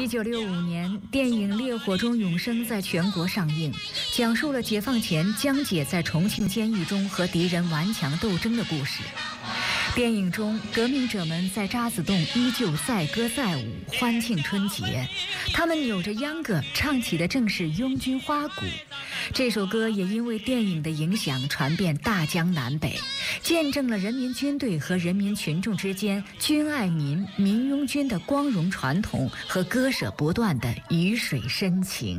1965年，电影《烈火中永生》在全国上映，讲述了解放前江姐在重庆监狱中和敌人顽强斗争的故事。电影中，革命者们在渣滓洞依旧载歌载舞，欢庆春节。他们扭着秧歌，唱起的正是《拥军花鼓》。这首歌也因为电影的影响传遍大江南北，见证了人民军队和人民群众之间军爱民、民拥军的光荣传统和割舍不断的鱼水深情。